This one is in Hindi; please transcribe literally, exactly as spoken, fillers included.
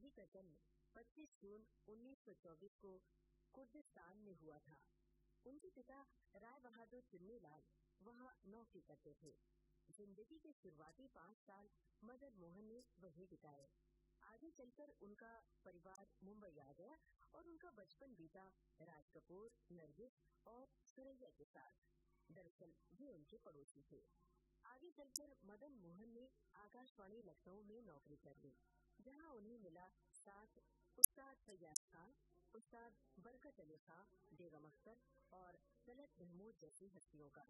मोहन का जन्म पच्चीस जून उन्नीस सौ चौबीस को कुर्दिस्तान में हुआ था। उनके पिता राय बहादुर चुन्नीलाल वहाँ नौकरी करते थे। जिंदगी के शुरुआती पाँच साल मदन मोहन ने वहीं बिताए। आगे चलकर उनका परिवार मुंबई आ गया और उनका बचपन बीता राज कपूर, नरगिस और सुरैया के साथ। दरअसल ये उनके पड़ोसी थे। आगे चलकर मदन मोहन ने आकाशवाणी लखनऊ में नौकरी कर ली, जहां उन्हें मिला साथ उस्ताद फैयाज खान, उस्ताद बरकत अली खां, बेगम अख्तर और सनत महमूद जैसी हस्तियों का।